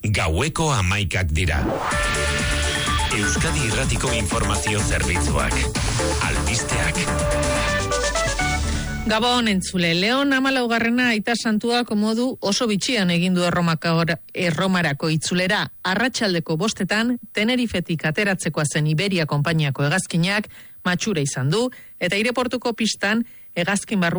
Gaueko 11 dira. Euskadi Irratiko Informazio Zerbitzuak. Albisteak. Gabon entzule, Leon 14. aita santuak modu oso bitxian egindu Erromarako itzulera. Arratsaldeko 5 Tenerifetik ateratzekoa zen Iberia konpainiako hegazkinak matxura izan du, eta aireportuko pistan hegazkin barru